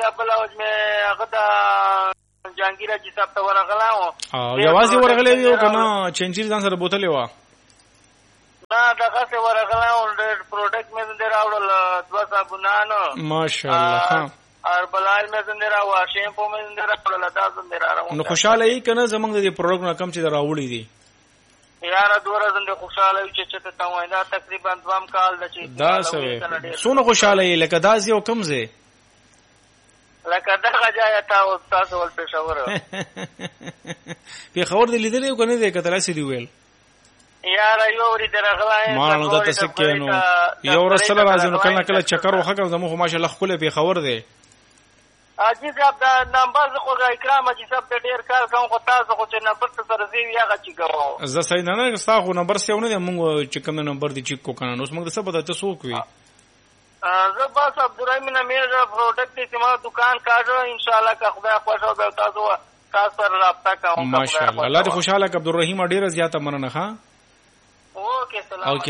بیا بل اوج مې هغه د جهانگیر حاجي صاحب ته ورغلاو او یوازې ورغلې یو کنه چنجیر ځان سره بوتلې و دا دغه څه ورغلاو پروډکټ مې زنده راوړل 2 صابونان ماشاءالله ها اربلال مې زنده راو شیمپو مې زنده راوړل دا زنده راو نو خوشاله یې کنه زمنګ د پروډکټ نه کم چې راوړې دي یاره دوره زنده خوشاله چې ته وای دا تقریبا 2 کال د چې دا سوي سونه خوشاله یې لکه داز یو کم زه لکه دغه ځای ته او تاسو ول پېښور پېښور دې لیدلې کنه دې کتل سې دی ویل یاره یو ورې درغلای ما نو د تاسو کېنو یو رسول راځي نو کله کله چکر وخه زموږ ماشاءالله خپل پېښور دی اجي صاحب دا نمبر خو اکرام اجي صاحب د ډیر کار کوم خو تاسو خو چې نمبر سره زی یاغه چې کوو زه صحیح نه نه تاسو نمبر سیونه دی موږ چې کوم نمبر دی چې کو کنه نو موږ د څه پته تاسو کوي زه بس عبدالرحیم امیر پروډکټ چې ما دکان کاټو ان شاء الله که خدای خوښ او تاسو سره رابطه کوم ماشاءالله الله دې خوشاله ک عبدالرحیم ډیر زیاته مننه ها اوکے سلام